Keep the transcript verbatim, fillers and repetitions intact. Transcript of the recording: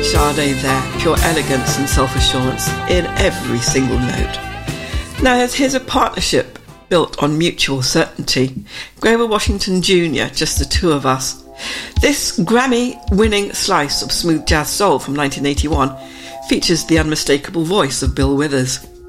Sade there, pure elegance and self-assurance in every single note. Now here's a partnership built on mutual certainty. Grover Washington Junior, just the two of us. This Grammy-winning slice of smooth jazz soul from nineteen eighty-one features the unmistakable voice of Bill Withers.